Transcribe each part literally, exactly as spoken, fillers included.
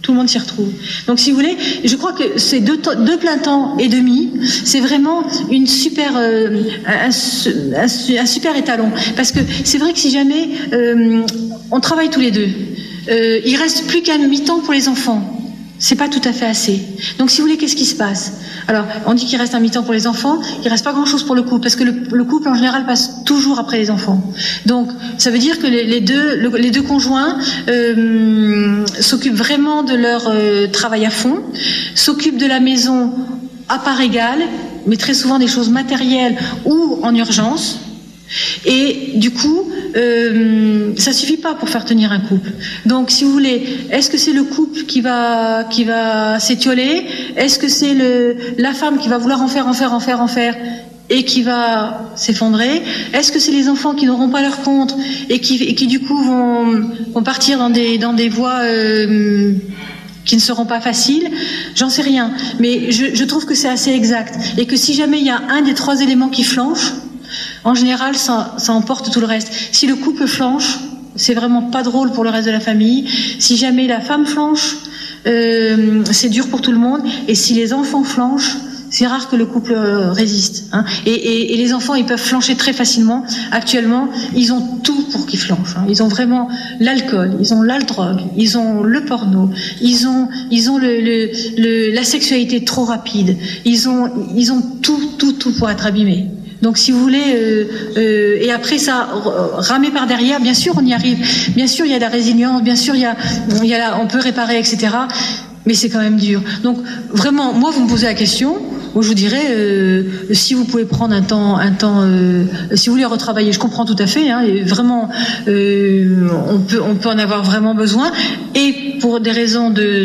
Tout le monde s'y retrouve. Donc, si vous voulez, je crois que ces deux, deux plein temps et demi, c'est vraiment une super, euh, un, un, un super étalon. Parce que c'est vrai que si jamais euh, on travaille tous les deux, euh, il reste plus qu'un mi-temps pour les enfants. C'est pas tout à fait assez. Donc, si vous voulez, qu'est-ce qui se passe? Alors, on dit qu'il reste un mi-temps pour les enfants, il reste pas grand-chose pour le couple, parce que le, le couple, en général, passe toujours après les enfants. Donc, ça veut dire que les, les, deux, le, les deux conjoints euh, s'occupent vraiment de leur euh, travail à fond, s'occupent de la maison à part égale, mais très souvent des choses matérielles ou en urgence. Et du coup, euh, ça suffit pas pour faire tenir un couple. Donc, si vous voulez, est-ce que c'est le couple qui va qui va s'étioler? Est-ce que c'est le la femme qui va vouloir en faire, en faire, en faire, en faire et qui va s'effondrer? Est-ce que c'est les enfants qui n'auront pas leur compte et qui et qui du coup vont vont partir dans des dans des voies euh, qui ne seront pas faciles? J'en sais rien. Mais je, je trouve que c'est assez exact et que si jamais il y a un des trois éléments qui flanche, en général, ça, ça emporte tout le reste. Si le couple flanche, c'est vraiment pas drôle pour le reste de la famille. Si jamais la femme flanche, euh, c'est dur pour tout le monde. Et si les enfants flanchent, c'est rare que le couple euh, résiste. Hein. Et, et, et les enfants, ils peuvent flancher très facilement. Actuellement, ils ont tout pour qu'ils flanchent. Hein. Ils ont vraiment l'alcool, ils ont la drogue, ils ont le porno, ils ont, ils ont le, le, le, la sexualité trop rapide. Ils ont, ils ont tout, tout, tout pour être abîmés. Donc, si vous voulez, euh, euh, et après ça, ramer par derrière, bien sûr, on y arrive. Bien sûr, il y a de la résilience, bien sûr, il y a, il y a la, on peut réparer, et cetera. Mais c'est quand même dur. Donc, vraiment, moi, vous me posez la question. Moi, je vous dirais, euh, si vous pouvez prendre un temps, un temps, euh, si vous voulez retravailler, je comprends tout à fait. Hein, et vraiment, euh, on peut, on peut en avoir vraiment besoin. Et pour des raisons de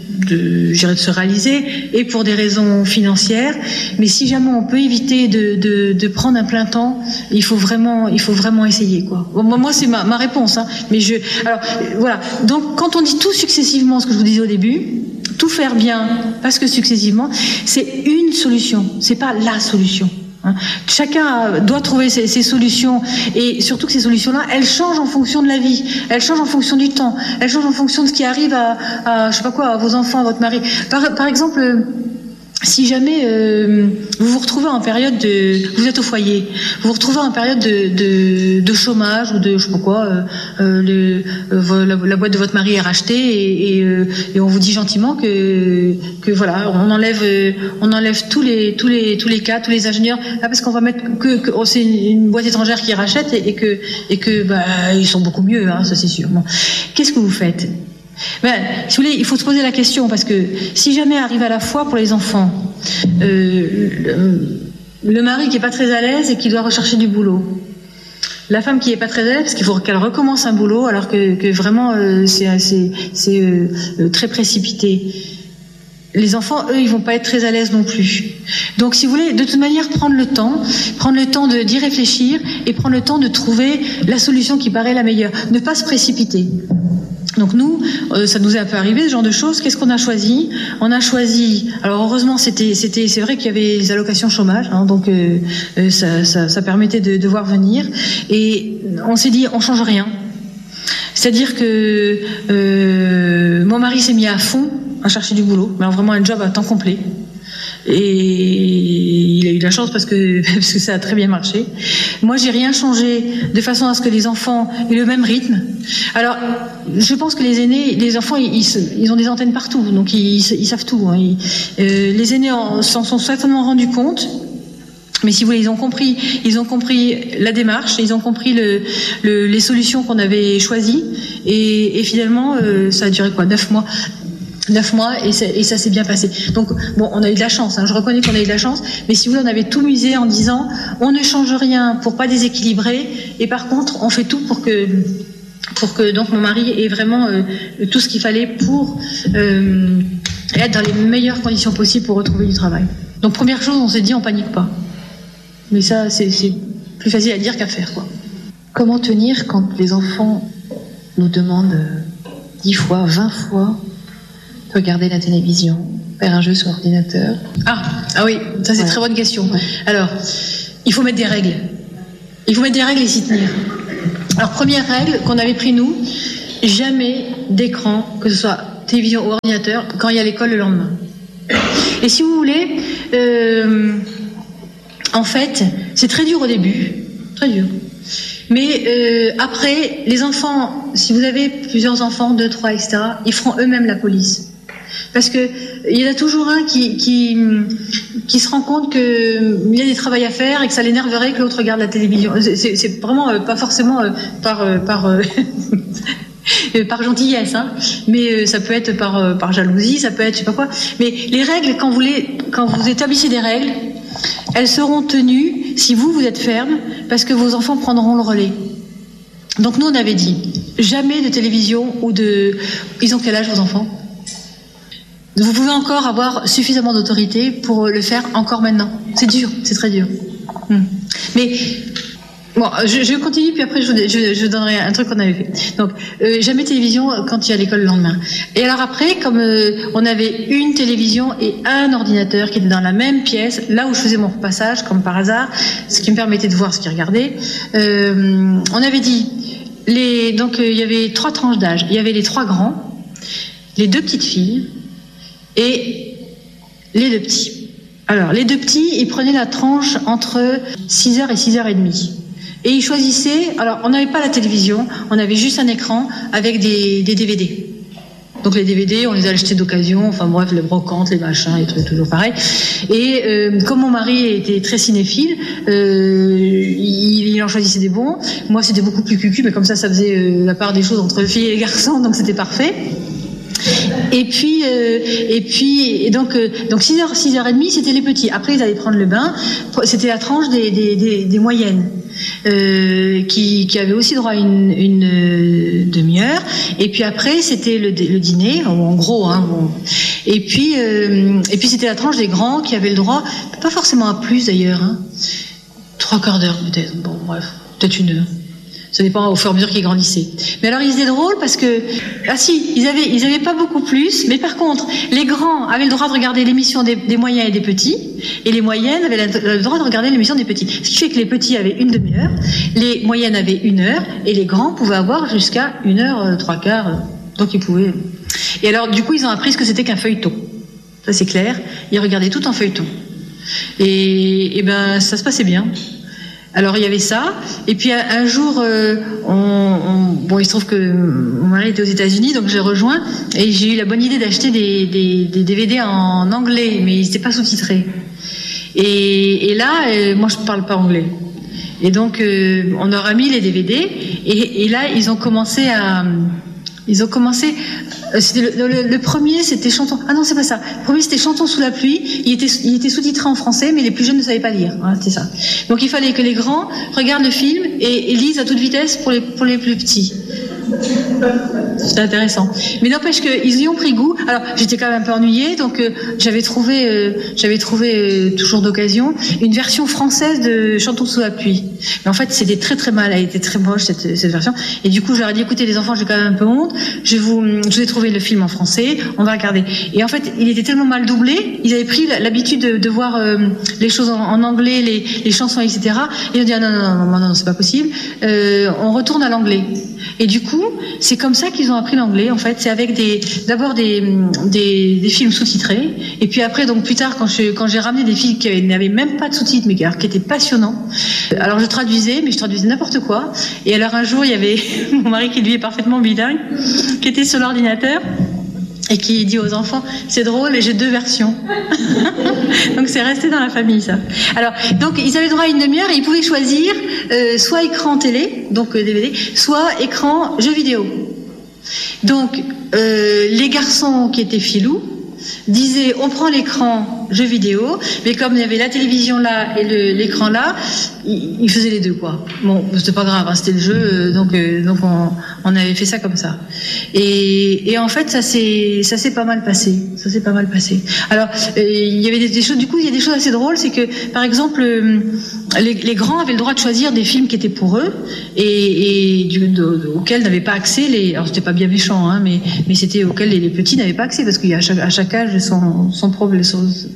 de, de se réaliser et pour des raisons financières, mais si jamais on peut éviter de, de, de prendre un plein temps, il faut vraiment, il faut vraiment essayer, quoi. Bon, moi, moi c'est ma, ma réponse, hein, mais je, alors voilà. Donc quand on dit tout successivement, ce que je vous disais au début, tout faire bien, parce que successivement, c'est une solution, c'est pas la solution. Hein. Chacun doit trouver ses, ses solutions et surtout que ces solutions-là, elles changent en fonction de la vie, elles changent en fonction du temps, elles changent en fonction de ce qui arrive à, à je sais pas quoi, à vos enfants, à votre mari. Par, par exemple, si jamais euh, vous vous retrouvez en période de, vous êtes au foyer, vous vous retrouvez en période de, de, de chômage ou de je sais pas quoi, euh, euh, le, euh, la, la boîte de votre mari est rachetée et, et, euh, et on vous dit gentiment que que voilà, on enlève euh, on enlève tous les tous les tous les cas, tous les ingénieurs, ah, parce qu'on va mettre que, que oh, c'est une, une boîte étrangère qui rachète et, et que et que bah ils sont beaucoup mieux, hein, ça c'est sûr. Bon. Qu'est-ce que vous faites? Ben, si vous voulez, il faut se poser la question parce que si jamais arrive à la fois pour les enfants, euh, le, le mari qui est pas très à l'aise et qui doit rechercher du boulot, la femme qui est pas très à l'aise parce qu'il faut qu'elle recommence un boulot alors que, que vraiment euh, c'est, c'est, c'est euh, très précipité. Les enfants, eux, ils vont pas être très à l'aise non plus. Donc, si vous voulez, de toute manière, prendre le temps, prendre le temps de, d'y réfléchir et prendre le temps de trouver la solution qui paraît la meilleure. Ne pas se précipiter. Donc nous, euh, ça nous est un peu arrivé ce genre de choses. Qu'est-ce qu'on a choisi? On a choisi. Alors heureusement, c'était, c'était, c'est vrai qu'il y avait les allocations chômage, hein, donc euh, euh, ça, ça, ça permettait de, de voir venir. Et on s'est dit, on change rien. C'est-à-dire que euh, mon mari s'est mis à fond à chercher du boulot, mais alors vraiment un job à temps complet. Et il a eu de la chance parce que, parce que ça a très bien marché. Moi, j'ai rien changé de façon à ce que les enfants aient le même rythme. Alors, je pense que les aînés, les enfants, ils, ils ont des antennes partout, donc ils, ils savent tout. Hein. Ils, euh, les aînés en, s'en sont certainement rendus compte. Mais si vous voulez, ils ont compris, ils ont compris la démarche, ils ont compris le, le, les solutions qu'on avait choisies. Et, et finalement, euh, ça a duré quoi, neuf mois. Neuf mois et ça, et ça s'est bien passé. Donc bon, on a eu de la chance. Hein, je reconnais qu'on a eu de la chance, mais si vous voulez, on avait tout misé en disant on ne change rien pour pas déséquilibrer, et par contre, on fait tout pour que pour que donc mon mari ait vraiment euh, tout ce qu'il fallait pour euh, être dans les meilleures conditions possibles pour retrouver du travail. Donc première chose, on s'est dit on panique pas. Mais ça, c'est, c'est plus facile à dire qu'à faire, quoi. Comment tenir quand les enfants nous demandent dix fois, vingt fois regarder la télévision, faire un jeu sur ordinateur? Ah, ah oui, ça c'est une ouais. très bonne question. Ouais. Alors, il faut mettre des règles. Il faut mettre des règles et s'y tenir. Alors, première règle qu'on avait pris nous, jamais d'écran, que ce soit télévision ou ordinateur quand il y a l'école le lendemain. Et si vous voulez, euh, en fait, c'est très dur au début, très dur. Mais euh, après, les enfants, si vous avez plusieurs enfants, deux, trois, et cetera, ils feront eux-mêmes la police. Parce que il y en a toujours un qui, qui, qui se rend compte qu'il y a des travaux à faire et que ça l'énerverait que l'autre regarde la télévision. C'est, c'est vraiment euh, pas forcément euh, par... Euh, par euh, par gentillesse, hein. Mais euh, ça peut être par, euh, par jalousie, ça peut être je sais pas quoi. Mais les règles, quand vous, les, quand vous établissez des règles, elles seront tenues si vous, vous êtes ferme, parce que vos enfants prendront le relais. Donc nous, on avait dit, jamais de télévision ou de... Ils ont quel âge, vos enfants ? Vous pouvez encore avoir suffisamment d'autorité pour le faire encore maintenant. C'est dur, c'est très dur. Hum. Mais... Bon, je, je continue, puis après je, je, je donnerai un truc qu'on avait fait. Donc, euh, jamais télévision quand il y a l'école le lendemain. Et alors après, comme euh, on avait une télévision et un ordinateur qui étaient dans la même pièce, là où je faisais mon repassage, comme par hasard, ce qui me permettait de voir ce qu'ils regardaient, euh, on avait dit, les, donc euh, il y avait trois tranches d'âge. Il y avait les trois grands, les deux petites filles et les deux petits. Alors, les deux petits, ils prenaient la tranche entre six heures et six heures trente. Et ils choisissaient, alors on n'avait pas la télévision, on avait juste un écran avec des, des D V D. Donc les D V D, on les a achetés d'occasion, enfin bref, les brocantes, les machins, les trucs toujours pareil. Et euh, comme mon mari était très cinéphile, euh, il, il en choisissait des bons. Moi c'était beaucoup plus cucu, mais comme ça, ça faisait euh, la part des choses entre filles et garçons, donc c'était parfait. Et puis, euh, et puis, et donc, euh, donc six heures, six heures trente, c'était les petits. Après, ils allaient prendre le bain. C'était la tranche des, des, des, des moyennes, euh, qui, qui avaient aussi droit à une, une euh, demi-heure. Et puis après, c'était le, le dîner, en gros. Hein, bon. Et puis, euh, et puis, c'était la tranche des grands qui avaient le droit, pas forcément à plus d'ailleurs, hein, trois quarts d'heure peut-être. Bon, bref, peut-être une heure. Ça dépend au fur et à mesure qu'ils grandissaient. Mais alors, ils étaient drôles parce que... Ah si, ils avaient, ils avaient pas beaucoup plus, mais par contre, les grands avaient le droit de regarder l'émission des, des moyens et des petits, et les moyennes avaient le droit de regarder l'émission des petits. Ce qui fait que les petits avaient une demi-heure, les moyennes avaient une heure, et les grands pouvaient avoir jusqu'à une heure, euh, trois quarts. Euh, donc ils pouvaient... Et alors, du coup, ils ont appris ce que c'était qu'un feuilleton. Ça, c'est clair. Ils regardaient tout en feuilleton. Et, et ben, ça se passait bien. Alors il y avait ça, et puis un, un jour, euh, on, on, bon, il se trouve que mon mari était aux États-Unis, donc j'ai rejoint, et j'ai eu la bonne idée d'acheter des, des, des D V D en anglais, mais ils n'étaient pas sous-titrés. Et, et là, euh, moi je ne parle pas anglais. Et donc euh, on leur a mis les D V D, et, et là ils ont commencé à... Ils ont commencé. C'était le, le, le premier, c'était chanson. Ah non, c'est pas ça. Le premier, c'était chanson sous la pluie. Il était, il était sous-titré en français, mais les plus jeunes ne savaient pas lire. Voilà, c'était ça. Donc il fallait que les grands regardent le film et, et lisent à toute vitesse pour les, pour les plus petits. C'était intéressant. Mais n'empêche qu'ils y ont pris goût. Alors j'étais quand même un peu ennuyée, donc euh, j'avais trouvé, euh, j'avais trouvé euh, toujours d'occasion une version française de Chantons sous la pluie. Mais en fait, c'était très très mal. Elle était très moche cette, cette version. Et du coup, je leur ai dit écoutez les enfants, j'ai quand même un peu honte. Je vous, je vous ai trouvé le film en français. On va regarder. Et en fait, il était tellement mal doublé. Ils avaient pris l'habitude de, de voir euh, les choses en, en anglais, les, les chansons, et cetera. Et ils ont dit ah, non non non non non, non c'est pas possible. Euh, on retourne à l'anglais. Et du coup, c'est comme ça qu'ils ont appris l'anglais. En fait, c'est avec des, d'abord des, des, des films sous-titrés, et puis après, donc plus tard, quand je, quand j'ai ramené des films qui n'avaient même pas de sous-titres, mais qui, qui étaient passionnants. Alors je traduisais, mais je traduisais n'importe quoi. Et alors un jour, il y avait mon mari qui lui est parfaitement bilingue, qui était sur l'ordinateur. Et qui dit aux enfants, c'est drôle, et j'ai deux versions. Donc c'est resté dans la famille, ça. Alors, donc ils avaient droit à une demi-heure et ils pouvaient choisir euh, soit écran télé, donc euh, D V D, soit écran jeux vidéo. Donc euh, les garçons qui étaient filous disaient, on prend l'écran jeux vidéo, mais comme il y avait la télévision là et le, l'écran là, ils, ils faisaient les deux, quoi. Bon, c'était pas grave, hein, c'était le jeu, donc euh, donc on, on avait fait ça comme ça. Et, et en fait, ça s'est ça s'est pas mal passé, ça s'est pas mal passé. Alors, euh, il y avait des, des choses, du coup, il y a des choses assez drôles, c'est que par exemple, euh, les, les grands avaient le droit de choisir des films qui étaient pour eux et, et du, de, de, auxquels n'avaient pas accès les. Alors c'était pas bien méchant, hein, mais mais c'était auxquels les, les petits n'avaient pas accès parce qu'il y a à chaque, à chaque âge son son problème, son,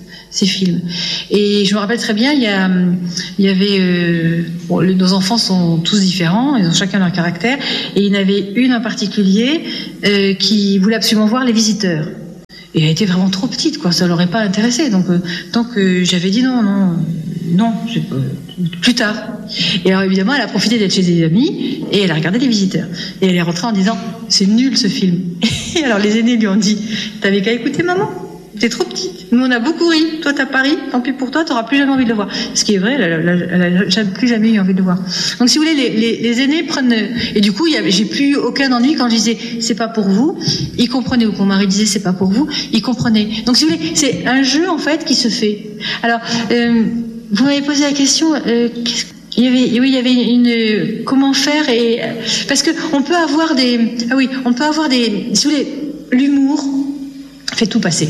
ces films. Et je me rappelle très bien, il y, a, il y avait... Euh, bon, le, nos enfants sont tous différents, ils ont chacun leur caractère, et il y en avait une en particulier euh, qui voulait absolument voir Les Visiteurs. Et elle était vraiment trop petite, quoi, ça l'aurait pas intéressée. Donc, euh, donc euh, j'avais dit non, non, non, je, euh, plus tard. Et alors évidemment, elle a profité d'être chez des amis, et elle a regardé Les Visiteurs. Et elle est rentrée en disant, c'est nul ce film. Et alors les aînés lui ont dit, t'avais qu'à écouter maman. T'es trop petite. Nous, on a beaucoup ri. Toi, t'as pas ri. Tant pis pour toi, t'auras plus jamais envie de le voir. Ce qui est vrai, elle n'a plus jamais eu envie de le voir. Donc, si vous voulez, les, les, les aînés prennent... Et du coup, il y avait, j'ai plus aucun ennui quand je disais « c'est pas pour vous ». Ils comprenaient. Ou quand mon mari disait « c'est pas pour vous », ils comprenaient. Donc, si vous voulez, c'est un jeu, en fait, qui se fait. Alors, euh, vous m'avez posé la question... Euh, qu'est-ce Il y avait, oui, il y avait une, comment faire et, parce que on peut avoir des, ah oui, on peut avoir des, si vous voulez, l'humour fait tout passer.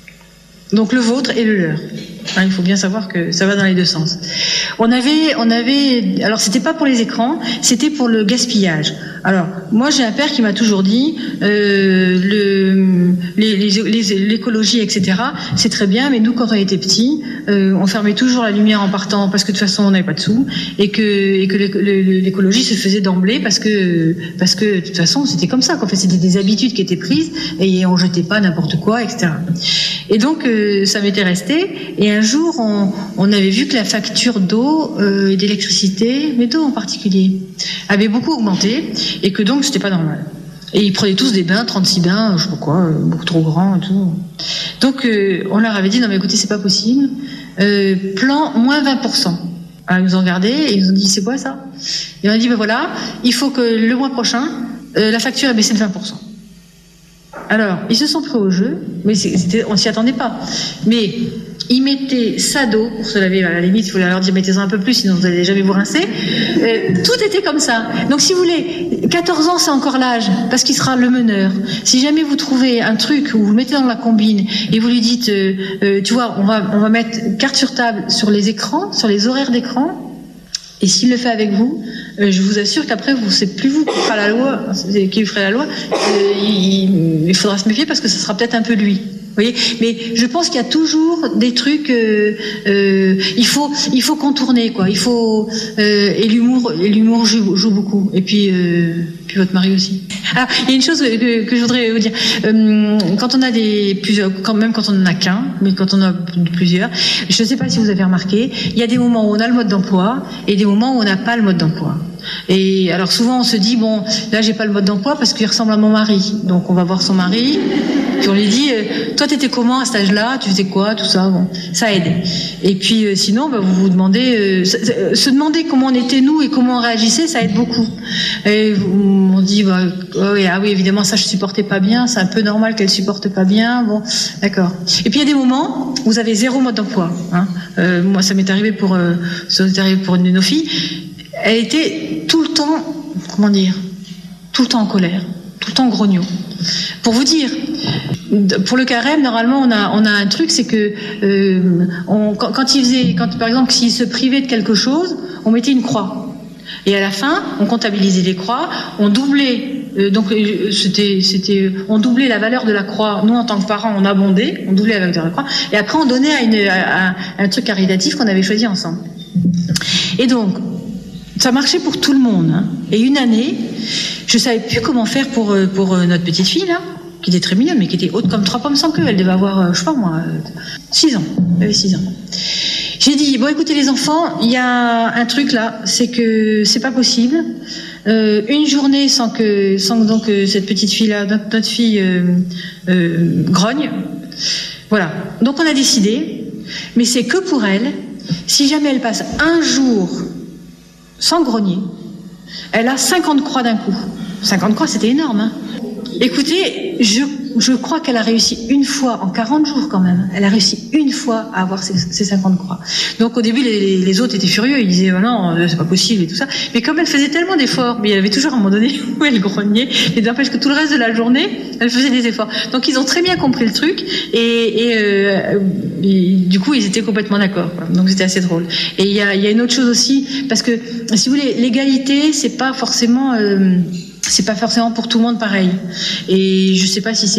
Donc le vôtre et le leur. Hein, il faut bien savoir que ça va dans les deux sens. On avait, on avait, alors c'était pas pour les écrans, c'était pour le gaspillage. Alors moi j'ai un père qui m'a toujours dit euh, le, les, les, les, l'écologie et cetera c'est très bien, mais nous quand on était petits, euh, on fermait toujours la lumière en partant parce que de toute façon on n'avait pas de sous et que et que l'écologie se faisait d'emblée parce que parce que de toute façon c'était comme ça. En fait c'était des habitudes qui étaient prises et on jetait pas n'importe quoi, et cetera. Et donc euh, ça m'était resté. Et un jour, on, on avait vu que la facture d'eau euh, et d'électricité, mais d'eau en particulier, avait beaucoup augmenté et que donc c'était pas normal. Et ils prenaient tous des bains, trente-six bains, je sais pas quoi, euh, beaucoup trop grands et tout. Donc euh, on leur avait dit non mais écoutez c'est pas possible. Euh, plan moins vingt pour cent. Alors, ils nous ont regardé et ils nous ont dit c'est quoi ça? Et on a dit ben voilà, il faut que le mois prochain euh, la facture ait baissé de vingt pour cent. Alors, ils se sont pris au jeu, mais c'était, on s'y attendait pas. Mais ils mettaient ça d'eau pour se laver. À la limite, il fallait leur dire mettez-en un peu plus, sinon vous n'allez jamais vous rincer. Euh, tout était comme ça. Donc, si vous voulez, quatorze ans, c'est encore l'âge, parce qu'il sera le meneur. Si jamais vous trouvez un truc où vous le mettez dans la combine et vous lui dites, euh, euh, tu vois, on va, on va mettre carte sur table sur les écrans, sur les horaires d'écran. Et s'il le fait avec vous, euh, je vous assure qu'après, vous, c'est plus vous qui fera la loi, qui ferait la loi. Euh, il, il faudra se méfier parce que ce sera peut-être un peu lui. Vous voyez, mais je pense qu'il y a toujours des trucs. Euh, euh, il faut, il faut contourner quoi. Il faut euh, et l'humour, et l'humour joue, joue beaucoup. Et puis, euh, puis votre mari aussi. Alors, il y a une chose que, que je voudrais vous dire. Euh, quand on a des plusieurs, quand même quand on en a qu'un, mais quand on a plusieurs, je ne sais pas si vous avez remarqué, il y a des moments où on a le mode d'emploi et des moments où on n'a pas le mode d'emploi. Et alors souvent on se dit bon là j'ai pas le mode d'emploi parce qu'il ressemble à mon mari, donc on va voir son mari puis on lui dit euh, toi t'étais comment à cet âge-là, tu faisais quoi, tout ça, bon ça aide. Et puis euh, sinon bah, vous vous demandez euh, se, se demander comment on était nous et comment on réagissait, ça aide beaucoup. Et on dit bah, oh, oui, ah oui évidemment ça je supportais pas bien, c'est un peu normal qu'elle supporte pas bien, bon d'accord. Et puis il y a des moments où vous avez zéro mode d'emploi, hein. Euh, moi ça m'est arrivé pour euh, ça m'est arrivé pour une de nos filles. Elle était tout le temps, comment dire, tout le temps en colère, tout le temps grognon. Pour vous dire, pour le carême, normalement, on a, on a un truc, c'est que euh, on, quand, quand il faisait, quand par exemple, s'il se privait de quelque chose, on mettait une croix. Et à la fin, on comptabilisait les croix, on doublait. Euh, donc c'était, c'était, on doublait la valeur de la croix. Nous, en tant que parents, on abondait, on doublait la valeur de la croix. Et après, on donnait à, une, à, à un truc caritatif qu'on avait choisi ensemble. Et donc. Ça marchait pour tout le monde. Hein. Et une année, je savais plus comment faire pour, pour notre petite fille, là, qui était très mignonne, mais qui était haute comme trois pommes sans queue. Elle devait avoir, je sais pas moi, six ans. Elle avait six ans. J'ai dit, bon écoutez les enfants, il y a un truc là, c'est que c'est pas possible. Euh, une journée sans que, sans que donc, cette petite fille-là, notre, notre fille, euh, euh, grogne. Voilà. Donc on a décidé, mais c'est que pour elle, si jamais elle passe un jour sans grogner, elle a cinquante croix d'un coup. cinquante croix, c'était énorme, hein. Écoutez, je, je crois qu'elle a réussi une fois, en quarante jours quand même, elle a réussi une fois à avoir ces, ces cinquante croix. Donc au début, les, les autres étaient furieux, ils disaient oh non, c'est pas possible et tout ça. Mais comme elle faisait tellement d'efforts, mais il y avait toujours un moment donné où elle grognait, et n'empêche que tout le reste de la journée, elle faisait des efforts. Donc ils ont très bien compris le truc, et, et, euh, et du coup, ils étaient complètement d'accord, quoi. Donc c'était assez drôle. Et il y a, il y a une autre chose aussi, parce que si vous voulez, l'égalité, c'est pas forcément... Euh, c'est pas forcément pour tout le monde pareil. Et je sais pas si c'est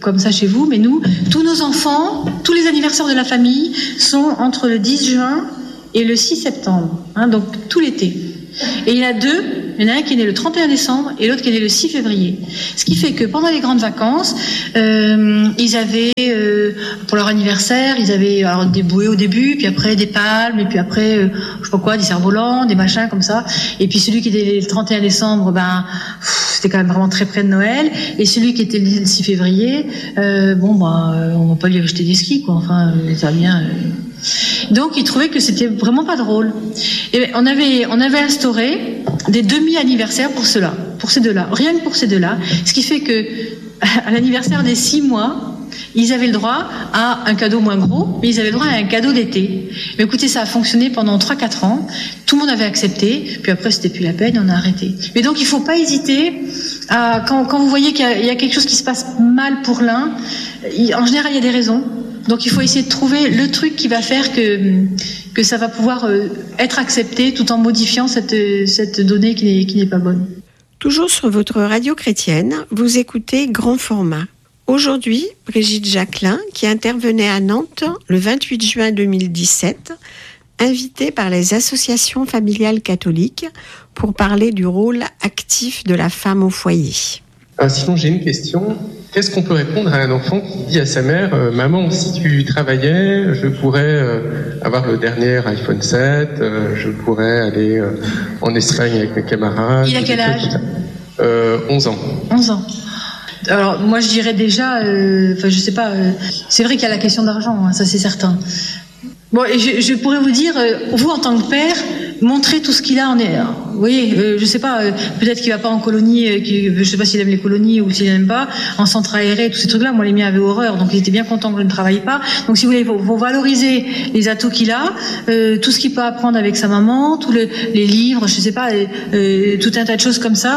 comme ça chez vous, mais nous, tous nos enfants, tous les anniversaires de la famille sont entre le dix juin et le six septembre, hein, donc tout l'été. Et il y en a deux, il y en a un qui est né le trente et un décembre et l'autre qui est né le six février. Ce qui fait que pendant les grandes vacances, euh, ils avaient, euh, pour leur anniversaire, ils avaient alors, des bouées au début, puis après des palmes, et puis après, euh, je sais pas quoi, des cerfs-volants, des machins comme ça. Et puis celui qui était le trente et un décembre, ben, pff, c'était quand même vraiment très près de Noël. Et celui qui était le six février, euh, bon, ben, on va pas lui acheter des skis, quoi. Enfin, euh, ça vient... Euh, Donc, ils trouvaient que c'était vraiment pas drôle. Et on avait, on avait instauré des demi-anniversaires pour ceux-là, pour ces deux-là, rien que pour ces deux-là. Ce qui fait que, à l'anniversaire des six mois, ils avaient le droit à un cadeau moins gros, mais ils avaient le droit à un cadeau d'été. Mais écoutez, ça a fonctionné pendant trois quatre ans. Tout le monde avait accepté. Puis après, c'était plus la peine, on a arrêté. Mais donc, il faut pas hésiter à, quand, quand vous voyez qu'il y a, il y a quelque chose qui se passe mal pour l'un, il, en général, il y a des raisons. Donc il faut essayer de trouver le truc qui va faire que, que ça va pouvoir être accepté tout en modifiant cette, cette donnée qui n'est, qui n'est pas bonne. Toujours sur votre radio chrétienne, vous écoutez Grand Format. Aujourd'hui, Brigitte Jacquelin, qui intervenait à Nantes le vingt-huit juin deux mille dix-sept, invitée par les associations familiales catholiques pour parler du rôle actif de la femme au foyer. Ah, sinon, j'ai une question. Qu'est-ce qu'on peut répondre à un enfant qui dit à sa mère euh, « Maman, si tu travaillais, je pourrais euh, avoir le dernier iPhone sept, euh, je pourrais aller euh, en Espagne avec mes camarades. » Il a quel âge ? euh, onze ans. onze ans. Alors, moi, je dirais déjà, euh, enfin, je sais pas, euh, c'est vrai qu'il y a la question d'argent, hein, ça c'est certain. Bon, et je, je pourrais vous dire, euh, vous en tant que père, montrez tout ce qu'il a en est. Vous voyez, euh, je sais pas, euh, peut-être qu'il va pas en colonie, euh, qu'il, je sais pas s'il aime les colonies ou s'il aime pas, en centre aéré, tous ces trucs-là. Moi, les miens avaient horreur, donc ils étaient bien contents que je ne travaille pas. Donc, si vous voulez, il faut, faut valoriser les atouts qu'il a, euh, tout ce qu'il peut apprendre avec sa maman, tous le, les livres, je sais pas, euh, euh, tout un tas de choses comme ça,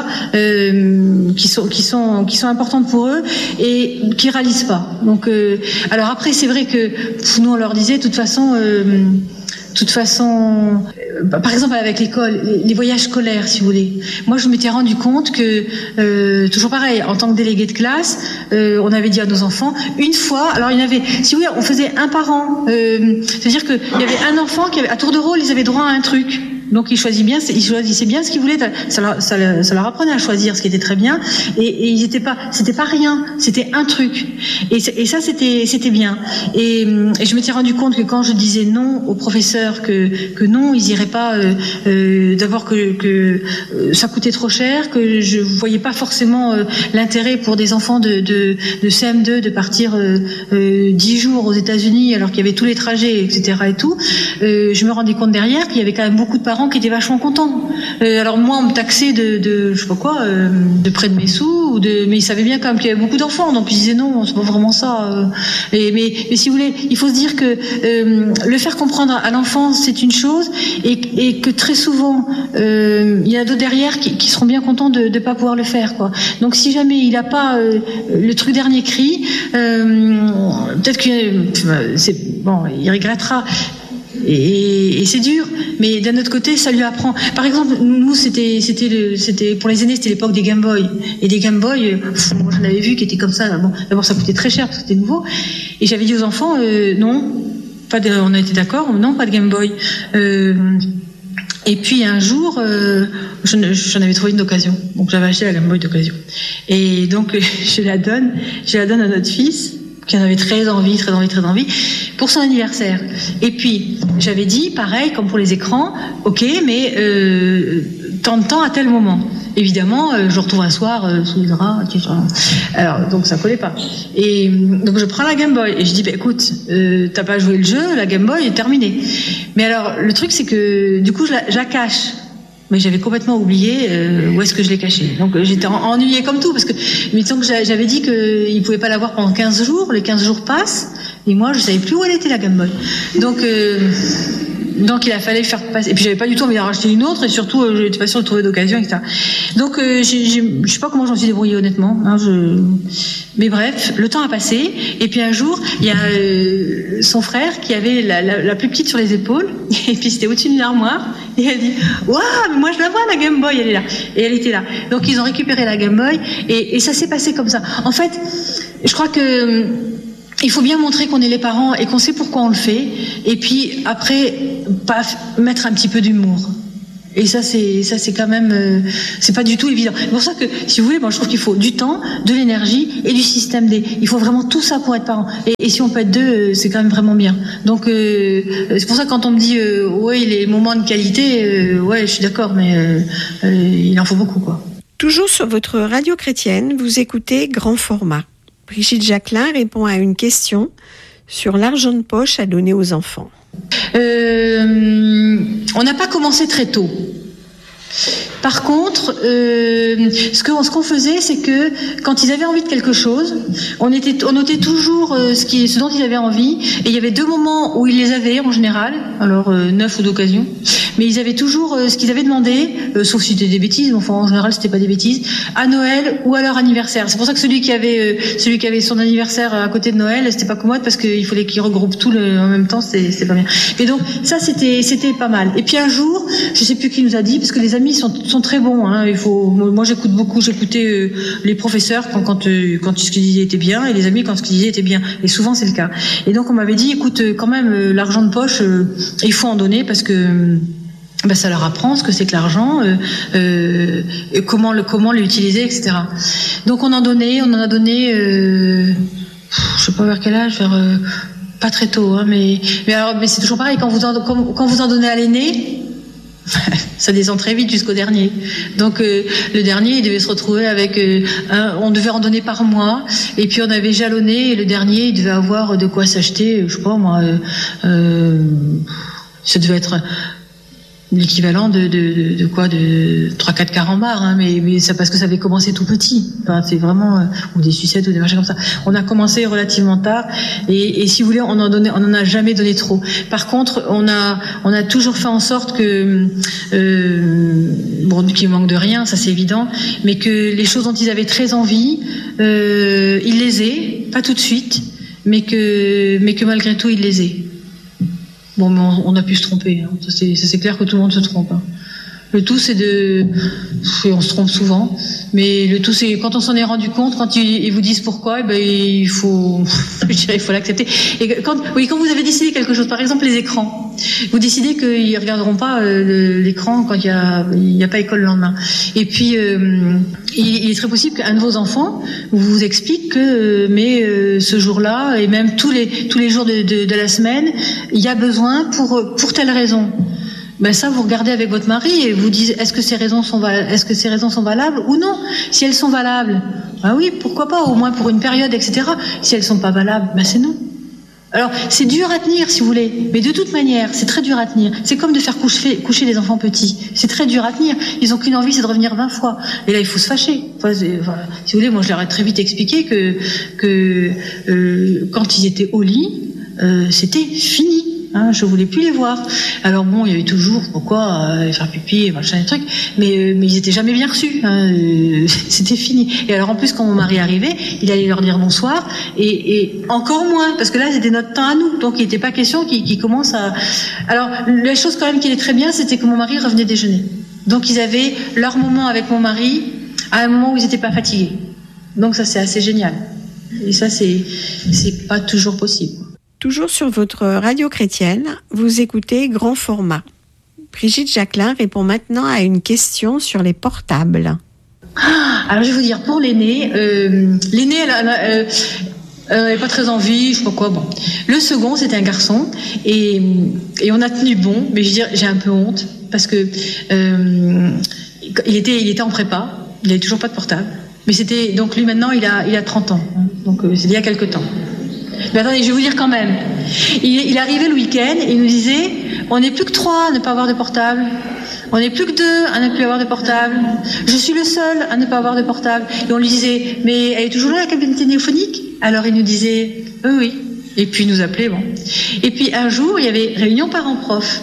euh, qui sont, qui sont, qui sont importantes pour eux et qui réalisent pas. Donc, euh, alors après, c'est vrai que nous on leur disait, de toute façon. Euh, De toute façon, euh, par exemple avec l'école, les, les voyages scolaires, si vous voulez. Moi, je m'étais rendu compte que, euh, toujours pareil, en tant que délégué de classe, euh, on avait dit à nos enfants, une fois, alors il y en avait, si vous voulez, on faisait un par an. Euh, c'est-à-dire qu'il y avait un enfant qui avait, à tour de rôle, ils avaient droit à un truc. Donc ils choisissaient bien, ils choisissaient bien ce qu'ils voulaient. Ça leur, ça, leur, ça leur apprenait à choisir ce qui était très bien. Et, et ils étaient pas, c'était pas rien, c'était un truc. Et, et ça, c'était, c'était bien. Et, et je m'étais rendu compte que quand je disais non aux professeurs, que que non, ils iraient pas. Euh, euh, d'abord que que euh, ça coûtait trop cher, que je voyais pas forcément euh, l'intérêt pour des enfants de de, de C M deux de partir euh, euh, dix jours aux États-Unis alors qu'il y avait tous les trajets, et cetera et tout. Euh, je me rendais compte derrière qu'il y avait quand même beaucoup de parents qui étaient vachement contents. Euh, alors moi, on me taxait de, de je sais pas quoi, euh, de près de mes sous, ou de, mais ils savaient bien quand même qu'il y avait beaucoup d'enfants, donc ils disaient non, c'est pas vraiment ça. Euh, et, mais, mais si vous voulez, il faut se dire que euh, le faire comprendre à l'enfant, c'est une chose, et, et que très souvent, euh, il y a d'autres derrière qui, qui seront bien contents de ne pas pouvoir le faire, quoi. Donc si jamais il n'a pas euh, le truc dernier cri, euh, peut-être que euh, c'est bon, il regrettera. Et, et c'est dur, mais d'un autre côté, ça lui apprend. Par exemple, nous, c'était, c'était, le, c'était pour les aînés, c'était l'époque des Game Boy. Et des Game Boy, pff, moi j'en avais vu qui étaient comme ça. Bon, d'abord, ça coûtait très cher parce que c'était nouveau. Et j'avais dit aux enfants, euh, non, pas de, on a été d'accord, non, pas de Game Boy. Euh, et puis un jour, euh, j'en, j'en avais trouvé une d'occasion. Donc j'avais acheté la Game Boy d'occasion. Et donc je la donne, je la donne à notre fils, qui en avait très envie, très envie, très envie, pour son anniversaire. Et puis, j'avais dit, pareil, comme pour les écrans, ok, mais euh, tant de temps à tel moment. Évidemment, euh, je le retrouve un soir euh, sous les draps. Alors, donc ça collait pas. Et donc je prends la Game Boy et je dis, bah, écoute, euh, t'as pas joué le jeu, la Game Boy est terminée. Mais alors, le truc, c'est que du coup, je la, je la cache. Mais j'avais complètement oublié euh, où est-ce que je l'ai caché. Donc euh, j'étais ennuyée comme tout, parce que mettons que j'avais dit qu'il ne pouvait pas l'avoir pendant quinze jours, les quinze jours passent, et moi je ne savais plus où elle était, la Game Boy. Donc, euh, donc il a fallu faire passer, et puis j'avais pas du tout envie d'en racheter une autre, et surtout euh, je n'étais pas sûre de trouver d'occasion, et cetera. Donc euh, j'ai, j'ai, je ne sais pas comment j'en suis débrouillée honnêtement, hein, je... mais bref, le temps a passé, et puis un jour, il y a euh, son frère qui avait la, la, la plus petite sur les épaules, et puis c'était au-dessus d'une armoire, et elle dit « Waouh, mais moi je la vois la Game Boy, elle est là !» Et elle était là. Donc ils ont récupéré la Game Boy, et, et ça s'est passé comme ça. En fait, je crois que il faut bien montrer qu'on est les parents et qu'on sait pourquoi on le fait. Et puis après, pas mettre un petit peu d'humour. Et ça, c'est ça, c'est quand même, euh, c'est pas du tout évident. C'est pour ça que, si vous voulez, bon, je trouve qu'il faut du temps, de l'énergie et du système D. Il faut vraiment tout ça pour être parent. Et, et si on peut être deux, euh, c'est quand même vraiment bien. Donc, euh, c'est pour ça que quand on me dit, euh, ouais, les moments de qualité, euh, ouais, je suis d'accord, mais euh, euh, il en faut beaucoup, quoi. Toujours sur votre radio chrétienne, vous écoutez Grand Format. Brigitte Jacquelin répond à une question sur l'argent de poche à donner aux enfants. Euh, on n'a pas commencé très tôt. Par contre, euh, ce, que, ce qu'on faisait, c'est que quand ils avaient envie de quelque chose, on, était, on notait toujours euh, ce, qui, ce dont ils avaient envie. Et il y avait deux moments où ils les avaient en général, alors euh, neuf ou d'occasion, mais ils avaient toujours euh, ce qu'ils avaient demandé, euh, sauf si c'était des bêtises, mais enfin en général c'était pas des bêtises, à Noël ou à leur anniversaire. C'est pour ça que celui qui avait, euh, celui qui avait son anniversaire à côté de Noël, c'était pas commode parce qu'il fallait qu'il regroupe tout le, en même temps, c'était, c'était pas bien. Et donc ça c'était, c'était pas mal. Et puis un jour, je sais plus qui nous a dit, parce que les amis sont sont très bons, hein. Il faut, moi j'écoute beaucoup, j'écoutais euh, les professeurs quand quand euh, quand ce qu'ils disaient était bien et les amis quand ce qu'ils disaient était bien, et souvent c'est le cas. Et donc on m'avait dit, écoute, euh, quand même euh, l'argent de poche, euh, il faut en donner parce que euh, ben, ça leur apprend ce que c'est que l'argent, euh, euh, et comment le comment l'utiliser, et cetera. Donc on en donnait, on en a donné, euh, je sais pas vers quel âge, vers euh, pas très tôt, hein, mais mais alors mais c'est toujours pareil quand vous en quand, quand vous en donnez à l'aîné. Ça descend très vite jusqu'au dernier. Donc euh, le dernier, il devait se retrouver avec, euh, un, on devait en donner par mois, et puis on avait jalonné, et le dernier, il devait avoir de quoi s'acheter, je sais pas moi, euh, euh, ça devait être l'équivalent de, de, de, de quoi, de trois quatre carambars, hein, mais, mais ça parce que ça avait commencé tout petit. Enfin, c'est vraiment, euh, ou des sucettes ou des machins comme ça. On a commencé relativement tard, et, et si vous voulez, on en donnait, on en a jamais donné trop. Par contre, on a, on a toujours fait en sorte que, euh, bon, qu'il manque de rien, ça c'est évident, mais que les choses dont ils avaient très envie, euh, ils les aient, pas tout de suite, mais que, mais que malgré tout ils les aient. Bon, mais on, on a pu se tromper. Hein. Ça, c'est, ça, c'est clair que tout le monde se trompe. Hein. Le tout, c'est de... Et on se trompe souvent. Mais le tout, c'est quand on s'en est rendu compte, quand ils, ils vous disent pourquoi, eh ben, il faut... Je dirais, il faut l'accepter. Et quand, oui, quand vous avez décidé quelque chose, par exemple les écrans, vous décidez qu'ils ne regarderont pas euh, l'écran quand il n'y a, il y a pas école le lendemain. Et puis, euh, il, il est très possible qu'un de vos enfants vous explique que euh, mais euh, ce jour-là, et même tous les, tous les jours de, de, de la semaine, il y a besoin pour, pour telle raison. Ben ça, vous regardez avec votre mari et vous dites, est-ce que ces raisons sont val- est-ce que ces raisons sont valables ou non? Si elles sont valables, ben oui, pourquoi pas, au moins pour une période, et cetera. Si elles sont pas valables, ben c'est non. Alors, c'est dur à tenir, si vous voulez, mais de toute manière, c'est très dur à tenir. C'est comme de faire coucher, coucher des enfants petits. C'est très dur à tenir. Ils ont qu'une envie, c'est de revenir vingt fois. Et là, il faut se fâcher. Enfin, enfin, si vous voulez, moi, je leur ai très vite expliqué que, que euh, quand ils étaient au lit, euh, c'était fini. Hein, je voulais plus les voir. Alors bon, il y avait toujours pourquoi euh, faire pipi, machin, des trucs, mais euh, mais ils étaient jamais bien reçus. Hein, euh, c'était fini. Et alors en plus, quand mon mari arrivait, il allait leur dire bonsoir, et, et encore moins, parce que là c'était notre temps à nous, donc il n'était pas question qu'ils, qu'ils commencent à. Alors la chose quand même qui était très bien, c'était que mon mari revenait déjeuner. Donc ils avaient leur moment avec mon mari à un moment où ils n'étaient pas fatigués. Donc ça c'est assez génial. Et ça c'est c'est pas toujours possible. Toujours sur votre radio chrétienne, vous écoutez Grand Format. Brigitte Jacquelin répond maintenant à une question sur les portables. Alors je vais vous dire, pour l'aîné, euh, l'aîné, elle n'avait euh, pas très envie, je sais pas quoi. Bon, le second, c'était un garçon, et, et on a tenu bon, mais je veux dire, j'ai un peu honte parce que euh, il était, il était en prépa, il n'avait toujours pas de portable, mais c'était donc lui maintenant, il a, il a trente ans, hein, donc euh, c'est il y a quelque temps. Mais attendez, je vais vous dire quand même. Il, il arrivait le week-end et il nous disait, on n'est plus que trois à ne pas avoir de portable. On n'est plus que deux à ne plus avoir de portable. Je suis le seul à ne pas avoir de portable. Et on lui disait, mais elle est toujours là la cabine téléphonique? Alors il nous disait, oui, oui. Et puis il nous appelait, bon. Et puis un jour, il y avait réunion parents-prof.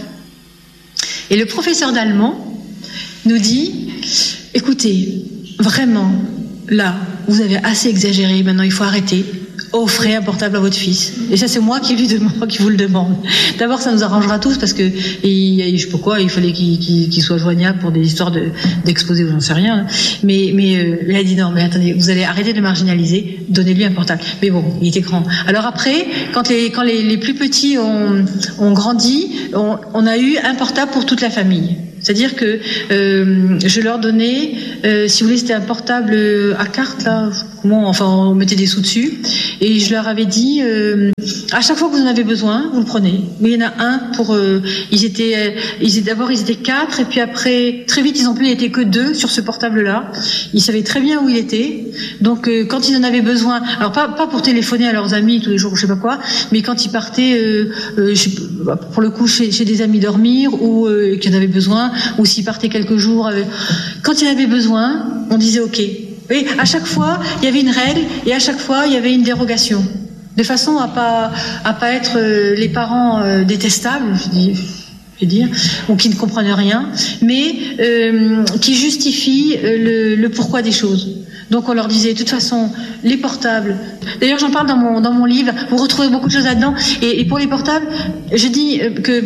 Et le professeur d'allemand nous dit, écoutez, vraiment, là, vous avez assez exagéré, maintenant il faut arrêter. offrez un portable à votre fils. Et ça, c'est moi qui lui demande, qui vous le demande. D'abord, ça nous arrangera tous parce que, et, je sais pas quoi, il fallait qu'il, qu'il, qu'il soit joignable pour des histoires de, d'exposer ou j'en sais rien. Mais, mais, euh, il a dit non, mais attendez, vous allez arrêter de le marginaliser, donnez-lui un portable. Mais bon, il était grand. Alors après, quand les, quand les, les plus petits ont, ont grandi, on, on a eu un portable pour toute la famille. C'est-à-dire que euh, je leur donnais, euh, si vous voulez, c'était un portable à carte là, comment, enfin on mettait des sous dessus, et je leur avais dit, euh, à chaque fois que vous en avez besoin, vous le prenez. Mais il y en a un pour, euh, ils étaient, ils étaient d'abord ils étaient quatre, et puis après très vite ils ont plus été que deux sur ce portable-là. Ils savaient très bien où il était, donc euh, quand ils en avaient besoin, alors pas pas pour téléphoner à leurs amis tous les jours, je sais pas quoi, mais quand ils partaient, euh, euh, je sais pas, pour le coup chez, chez des amis dormir ou euh, qu'ils en avaient besoin. Ou s'il partait quelques jours, quand il avait besoin, on disait OK. Et à chaque fois, il y avait une règle et à chaque fois, il y avait une dérogation, de façon à pas à pas être les parents détestables, je dis, je vais dire, ou qui ne comprennent rien, mais euh, qui justifient le, le pourquoi des choses. Donc on leur disait, de toute façon, les portables. D'ailleurs, j'en parle dans mon dans mon livre. Vous retrouvez beaucoup de choses là-dedans. Et, et pour les portables, je dis que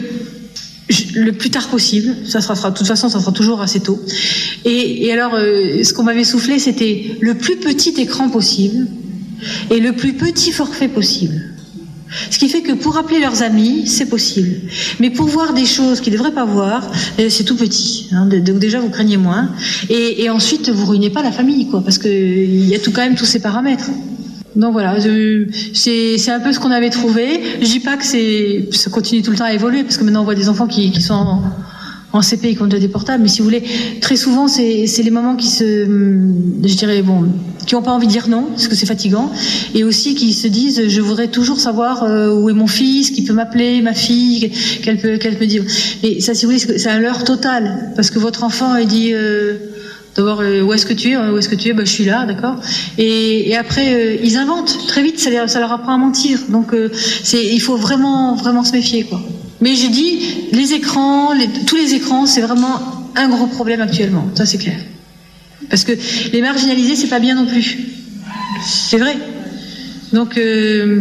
le plus tard possible, ça sera, de toute façon, ça sera toujours assez tôt. Et, et alors, euh, ce qu'on m'avait soufflé, c'était le plus petit écran possible et le plus petit forfait possible. Ce qui fait que pour appeler leurs amis, c'est possible. Mais pour voir des choses qu'ils ne devraient pas voir, euh, c'est tout petit. Hein, donc déjà, vous craignez moins. Et, et ensuite, vous ruinez pas la famille, quoi, parce que il y a tout quand même tous ces paramètres. Donc voilà, je, c'est, c'est un peu ce qu'on avait trouvé. Je dis pas que c'est, ça continue tout le temps à évoluer, parce que maintenant on voit des enfants qui, qui sont en, en C P et qui ont déjà des portables. Mais si vous voulez, très souvent c'est, c'est les mamans qui se, je dirais bon, qui n'ont pas envie de dire non, parce que c'est fatigant, et aussi qui se disent, je voudrais toujours savoir euh, où est mon fils, qui peut m'appeler, ma fille, qu'elle peut, qu'elle peut dire. Et ça, si vous voulez, c'est un leurre total, parce que votre enfant il dit. Euh, D'abord, euh, où est-ce que tu es Où est-ce que tu es bah, je suis là, d'accord. Et, et après, euh, ils inventent très vite. Ça, ça leur apprend à mentir. Donc, euh, c'est, il faut vraiment, vraiment se méfier, quoi. Mais je dis, les écrans, les, tous les écrans, c'est vraiment un gros problème actuellement. Ça, c'est clair. Parce que les marginaliser, c'est pas bien non plus. C'est vrai. Donc, euh,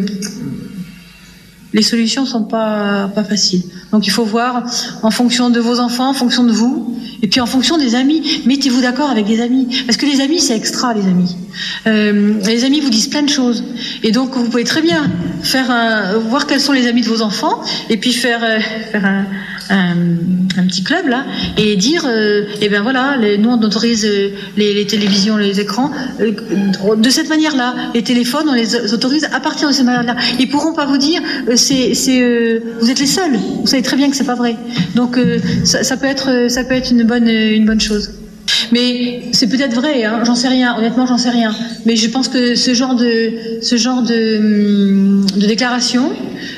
les solutions sont pas pas faciles. Donc, il faut voir en fonction de vos enfants, en fonction de vous. Et puis en fonction des amis, mettez-vous d'accord avec des amis, parce que les amis c'est extra, les amis. Euh, les amis vous disent plein de choses, et donc vous pouvez très bien faire un, voir quels sont les amis de vos enfants, et puis faire euh, faire un, un, un petit club là, et dire, euh, eh ben voilà, les, nous on autorise euh, les, les télévisions, les écrans euh, de cette manière-là, les téléphones on les autorise à partir de cette manière-là. Ils pourront pas vous dire, euh, c'est, c'est, euh, vous êtes les seuls. Vous savez très bien que c'est pas vrai. Donc euh, ça, ça peut être, ça peut être une bonne, une bonne chose. Mais c'est peut-être vrai, hein, j'en sais rien. Honnêtement, j'en sais rien. Mais je pense que ce genre de, ce genre de, de déclaration,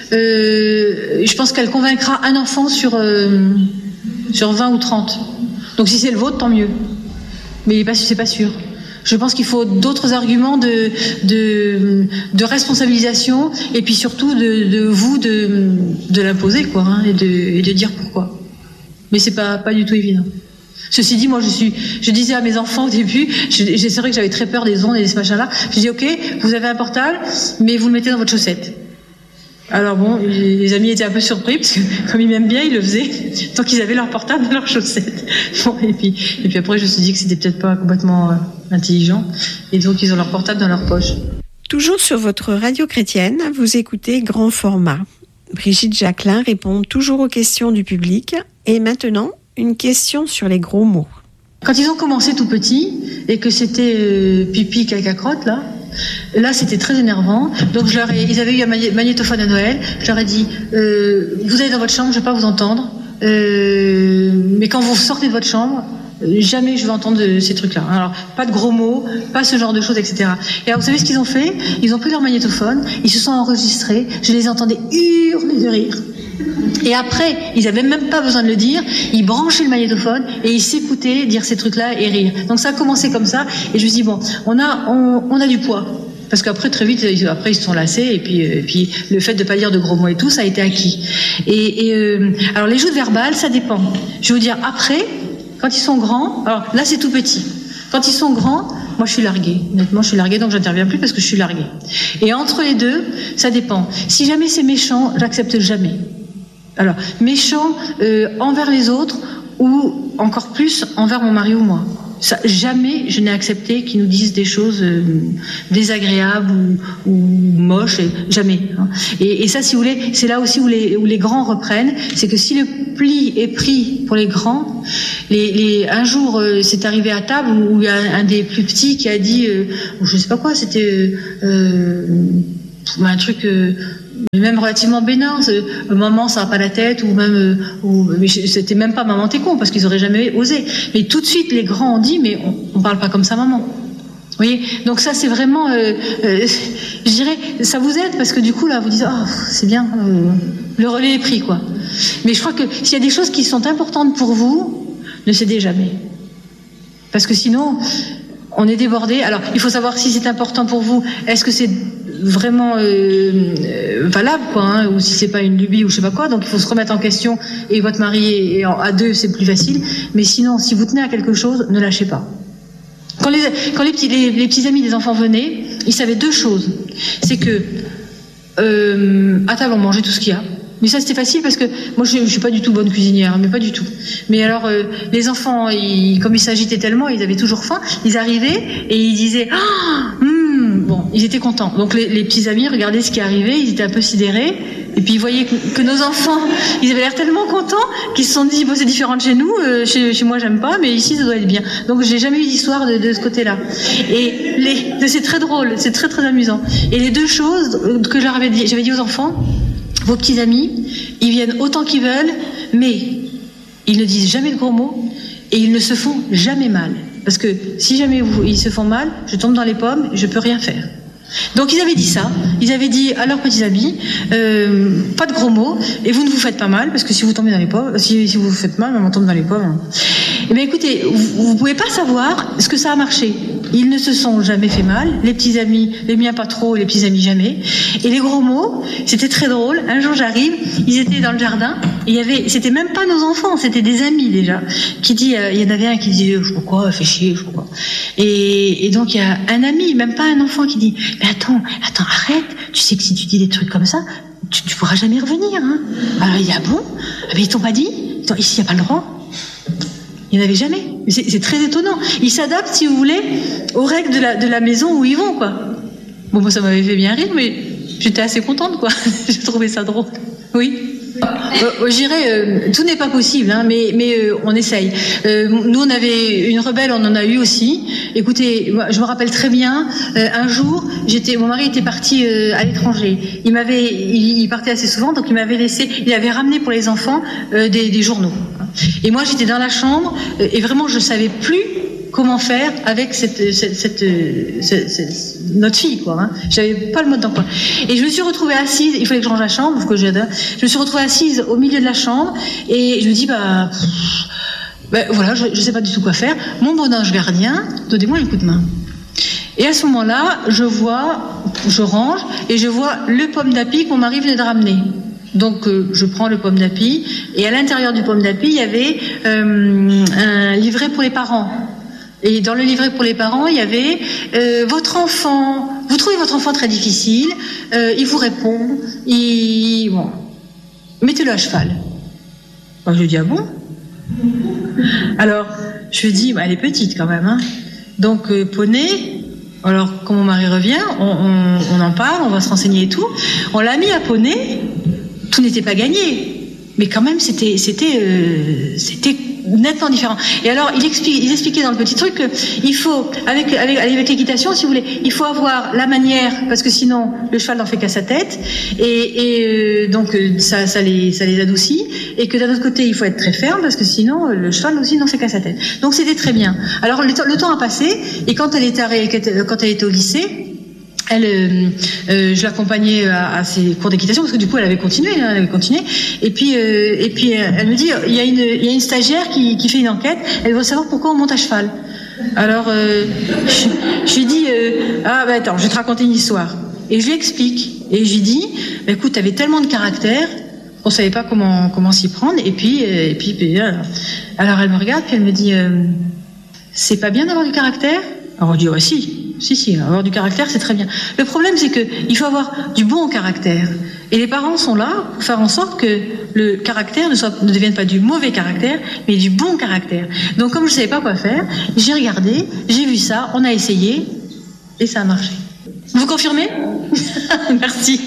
euh, je pense qu'elle convaincra un enfant sur, euh, sur vingt ou trente. Donc si c'est le vôtre, tant mieux. Mais c'est pas sûr. Je pense qu'il faut d'autres arguments de, de, de responsabilisation et puis surtout de, de vous de, de l'imposer, quoi, hein, et, de, et de dire pourquoi. Mais c'est pas, pas du tout évident. Ceci dit, moi je suis, je disais à mes enfants au début, je, je, c'est vrai que j'avais très peur des ondes et de ce machin-là. Je dis ok, vous avez un portable, mais vous le mettez dans votre chaussette. Alors bon, les amis étaient un peu surpris parce que comme ils m'aiment bien, ils le faisaient tant qu'ils avaient leur portable dans leur chaussette. Bon, et puis et puis après je me suis dit que c'était peut-être pas complètement euh, intelligent, et donc ils ont leur portable dans leur poche. Toujours sur votre radio chrétienne, vous écoutez Grand Format. Brigitte Jacquelin répond toujours aux questions du public, et maintenant une question sur les gros mots. Quand ils ont commencé tout petits et que c'était euh, pipi caca crotte là. Là, c'était très énervant. Donc, je leur ai, ils avaient eu un magnétophone à Noël. Je leur ai dit, euh, vous allez dans votre chambre, je ne vais pas vous entendre. Euh, mais quand vous sortez de votre chambre, jamais je vais entendre ces trucs-là. Alors, pas de gros mots, pas ce genre de choses, et cetera. Et alors, vous savez ce qu'ils ont fait ? Ils ont pris leur magnétophone, ils se sont enregistrés. Je les entendais hurler de rire. Et après, ils n'avaient même pas besoin de le dire. Ils branchaient le magnétophone et ils s'écoutaient dire ces trucs-là et rire. Donc ça a commencé comme ça. Et je me suis dit bon, on a, on, on a du poids. Parce qu'après, très vite, après, ils se sont lassés. Et puis, et puis le fait de pas dire de gros mots et tout, ça a été acquis. Et, et euh, alors, les joutes verbales, ça dépend. Je vais vous dire, après, quand ils sont grands, alors là, c'est tout petit. Quand ils sont grands, moi je suis larguée. Honnêtement, je suis larguée, donc j'interviens plus parce que je suis larguée. Et entre les deux, ça dépend. Si jamais c'est méchant, j'accepte jamais. Alors, méchant euh, envers les autres ou encore plus envers mon mari ou moi. Ça, jamais je n'ai accepté qu'ils nous disent des choses euh, désagréables ou, ou moches, jamais. Hein. Et, et ça, si vous voulez, c'est là aussi où les, où les grands reprennent, c'est que si le pli est pris pour les grands, les, les, un jour, euh, c'est arrivé à table où il y a un, un des plus petits qui a dit, euh, je sais pas quoi, c'était euh, un truc... Euh, même relativement bénin, maman ça va pas la tête, ou même, ou, mais c'était même pas maman t'es con, parce qu'ils auraient jamais osé. Mais tout de suite les grands ont dit, mais on, on parle pas comme ça maman. Vous voyez, donc ça c'est vraiment, euh, euh, je dirais, ça vous aide parce que du coup là vous dites, oh c'est bien, euh, le relais est pris quoi. Mais je crois que s'il y a des choses qui sont importantes pour vous, ne cédez jamais, parce que sinon on est débordé. Alors il faut savoir si c'est important pour vous, est-ce que c'est vraiment euh, euh, valable quoi, hein, ou si c'est pas une lubie ou je sais pas quoi, donc il faut se remettre en question, et votre mari est en, à deux c'est plus facile, mais sinon si vous tenez à quelque chose, ne lâchez pas. Quand les, quand les, petits, les, les petits amis des enfants venaient, ils savaient deux choses, c'est que euh, à table on mangeait tout ce qu'il y a. Mais ça c'était facile parce que moi je, je suis pas du tout bonne cuisinière, mais pas du tout. Mais alors euh, les enfants, ils, comme ils s'agitaient tellement, ils avaient toujours faim. Ils arrivaient et ils disaient ah, hum, bon, ils étaient contents. Donc les, les petits amis regardaient ce qui arrivait, ils étaient un peu sidérés. Et puis ils voyaient que, que nos enfants, ils avaient l'air tellement contents qu'ils se sont dit bon c'est différent de chez nous, euh, chez, chez moi j'aime pas, mais ici ça doit être bien. Donc j'ai jamais eu d'histoire de, de ce côté-là. Et les, c'est très drôle, c'est très très amusant. Et les deux choses que j'avais dit, j'avais dit aux enfants. Vos petits amis, ils viennent autant qu'ils veulent, mais ils ne disent jamais de gros mots et ils ne se font jamais mal. Parce que si jamais vous, ils se font mal, je tombe dans les pommes, je peux rien faire. Donc ils avaient dit ça, ils avaient dit à leurs petits amis, euh, pas de gros mots, et vous ne vous faites pas mal, parce que si vous tombez dans les pommes, si, si vous vous faites mal, on tombe dans les pommes. Eh bien écoutez, vous ne pouvez pas savoir ce que ça a marché. Ils ne se sont jamais fait mal, les petits amis, les miens pas trop, les petits amis jamais. Et les gros mots, c'était très drôle. Un jour j'arrive, ils étaient dans le jardin, et il y avait, c'était même pas nos enfants, c'était des amis déjà. Qui dit, euh, il y en avait un qui dit, je sais pas quoi, fait chier, je sais pas quoi. Et, et donc il y a un ami, même pas un enfant, qui dit, mais attends, attends, arrête. Tu sais que si tu dis des trucs comme ça, tu, tu pourras jamais revenir. Hein. Alors il dit ah bon, ah, mais ils t'ont pas dit. Attends, ici il y a pas le droit. Il n'y en avait jamais. C'est, c'est très étonnant. Ils s'adaptent, si vous voulez, aux règles de la, de la maison où ils vont, quoi. Bon, moi, ça m'avait fait bien rire, mais j'étais assez contente, quoi. J'ai trouvé ça drôle. Oui. Euh, je dirais, euh, tout n'est pas possible, hein, mais, mais euh, on essaye. Euh, nous, on avait une rebelle, on en a eu aussi. Écoutez, moi, je me rappelle très bien. Euh, un jour, j'étais, mon mari était parti euh, à l'étranger. Il m'avait, il, il partait assez souvent, donc il m'avait laissé. Il avait ramené pour les enfants euh, des, des journaux. Et moi, j'étais dans la chambre euh, et vraiment, je savais plus comment faire avec cette, cette, cette, cette, cette notre fille, quoi. Hein. J'avais pas le mode d'emploi. Et je me suis retrouvée assise. Il fallait que je range la chambre, que j'aide. Je me suis retrouvée assise au milieu de la chambre et je me dis bah, pff, bah voilà, je, je sais pas du tout quoi faire. Mon bon ange gardien, donnez-moi un coup de main. Et à ce moment-là, je vois, je range et je vois le pomme d'api que mon mari venait de ramener. Donc euh, je prends le pomme d'api et à l'intérieur du pomme d'api, il y avait euh, un livret pour les parents. Et dans le livret pour les parents, il y avait euh, votre enfant, vous trouvez votre enfant très difficile, euh, il vous répond, il bon, mettez-le à cheval. Alors, je lui dis ah bon? Alors je lui dis bah, elle est petite quand même, hein. Donc euh, poney. Alors quand mon mari revient, on, on, on en parle, on va se renseigner et tout. On l'a mis à poney. Tout n'était pas gagné, mais quand même c'était c'était euh, c'était nettement différent. Et alors il explique, il expliquait dans le petit truc qu'il faut avec avec avec l'équitation, si vous voulez, il faut avoir la manière parce que sinon le cheval n'en fait qu'à sa tête et, et euh, donc ça ça les ça les adoucit et que d'un autre côté il faut être très ferme parce que sinon le cheval aussi n'en fait qu'à sa tête. Donc c'était très bien. Alors le, le temps a passé et quand elle était quand elle était au lycée. Elle, euh, euh, je l'accompagnais à, à ses cours d'équitation parce que du coup elle avait continué, hein, elle avait continué. Et puis, euh, et puis elle me dit, il y a une, il y a une stagiaire qui, qui fait une enquête. Elle veut savoir pourquoi on monte à cheval. Alors, euh, je, je lui dis, euh, ah bah attends, je vais te raconter une histoire. Et je lui explique. Et je lui dis, bah, écoute, t'avais tellement de caractère qu'on savait pas comment comment s'y prendre. Et puis, euh, et puis, puis alors, alors elle me regarde puis elle me dit, euh, c'est pas bien d'avoir du caractère. Alors on dit, ouais, si, si, si, avoir du caractère, c'est très bien. Le problème, c'est qu'il faut avoir du bon caractère. Et les parents sont là pour faire en sorte que le caractère ne, soit, ne devienne pas du mauvais caractère, mais du bon caractère. Donc comme je ne savais pas quoi faire, j'ai regardé, j'ai vu ça, on a essayé, et ça a marché. Vous confirmez? Merci.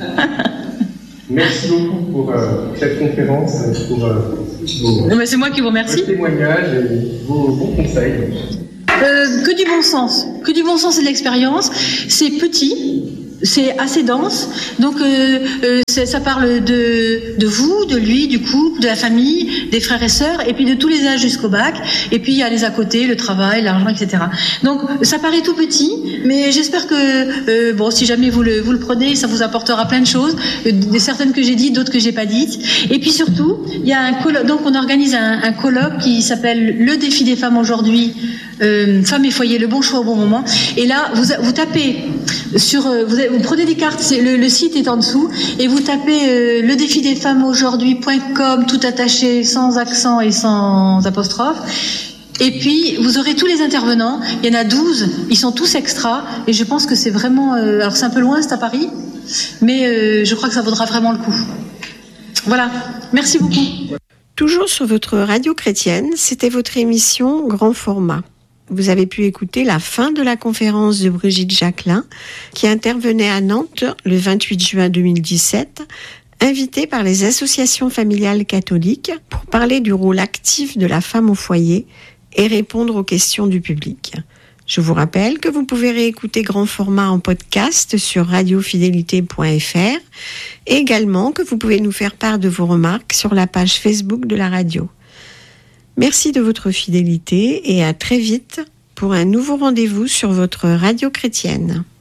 Merci beaucoup pour euh, cette conférence, pour euh, vos, non, mais c'est moi qui vous remercie. vos témoignages et vos bons conseils. Euh, que du bon sens, que du bon sens et de l'expérience. C'est petit, c'est assez dense, donc euh, euh, ça parle de, de vous, de lui, du couple, de la famille, des frères et sœurs, et puis de tous les âges jusqu'au bac, et puis il y a les à côté, le travail, l'argent, et cetera. Donc ça paraît tout petit, mais j'espère que, euh, bon, si jamais vous le, vous le prenez, ça vous apportera plein de choses, euh, certaines que j'ai dites, d'autres que j'ai pas dites. Et puis surtout, il y a un colloque, donc on organise un, un colloque qui s'appelle Le défi des femmes aujourd'hui, euh, femmes et foyer, le bon choix au bon moment. Et là, vous, vous tapez sur, euh, vous, vous prenez des cartes, c'est, le, le site est en dessous, et vous tapez euh, le défi des femmes aujourd'hui point com, tout attaché, sans accent et sans apostrophe. Et puis, vous aurez tous les intervenants. Il y en a douze. Ils sont tous extra. Et je pense que c'est vraiment... Euh, alors, c'est un peu loin, c'est à Paris. Mais euh, je crois que ça vaudra vraiment le coup. Voilà. Merci beaucoup. Toujours sur votre radio chrétienne, c'était votre émission Grand Format. Vous avez pu écouter la fin de la conférence de Brigitte Jacquelin, qui intervenait à Nantes le vingt-huit juin deux mille dix-sept, invitée par les associations familiales catholiques pour parler du rôle actif de la femme au foyer et répondre aux questions du public. Je vous rappelle que vous pouvez réécouter Grand Format en podcast sur radio fidélité point f r et également que vous pouvez nous faire part de vos remarques sur la page Facebook de la radio. Merci de votre fidélité et à très vite pour un nouveau rendez-vous sur votre radio chrétienne.